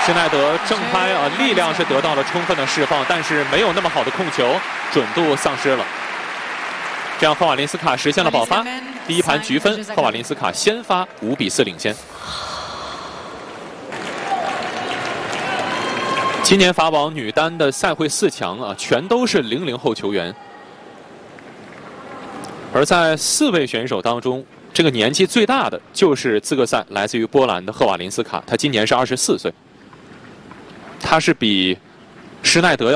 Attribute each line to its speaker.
Speaker 1: 施耐德正拍力量是得到了充分的释放，但是没有那么好的控球，准度丧失了。这样赫瓦林斯卡实现了保发，第一盘局分，赫瓦林斯卡先发5比4领先。今年法网女单的赛会4强全都是00后球员，而在4位选手当中，这个年纪最大的就是资格赛来自于波兰的赫瓦林斯卡，她今年是24岁，她是比施耐德要